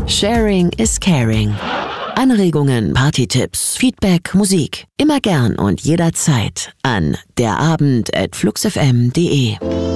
Sharing is caring. Anregungen, Partytipps, Feedback, Musik. Immer gern und jederzeit an derabend@fluxfm.de.